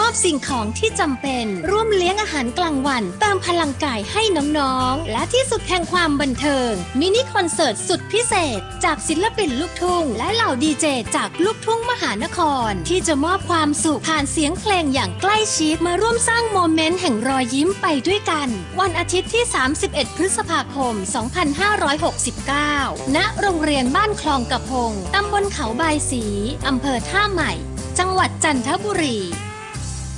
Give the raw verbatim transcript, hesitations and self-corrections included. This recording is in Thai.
อบสิ่งของที่จำเป็นร่วมเลี้ยงอาหารกลางวันเติมพลังกายให้น้องๆและที่สุดแห่งความบันเทิงมินิคอนเสิร์ตสุดพิเศษจากศิลปินลูกทุ่งและเหล่าดีเจจากลูกทุ่งมหานครที่จะมอบความสุขผ่านเสียงเพลงอย่างใกล้ชิดมาร่วมสร้างโมเมนต์แห่งรอยยิ้มไปด้วยกันวันอาทิตย์ที่สามสิบเอ็ดพฤษภาคมสองพันห้าร้อยหกสิบเก้าณโรงเรียนบ้านคลองกระพงตำบลเขาบายศรีอำเภอท่าใหม่จังหวัดจันทบุรี